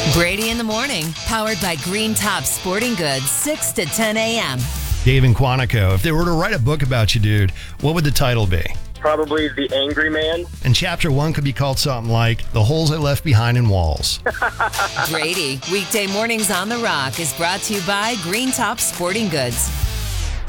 Brady in the morning, powered by Green Top Sporting Goods, 6 to 10 a.m. Dave in Quantico, if they were to write a book about you, dude, what would the title be? Probably The Angry Man. And chapter 1 could be called something like The Holes I Left Behind in Walls. Brady, weekday mornings on The Rock is brought to you by Green Top Sporting Goods.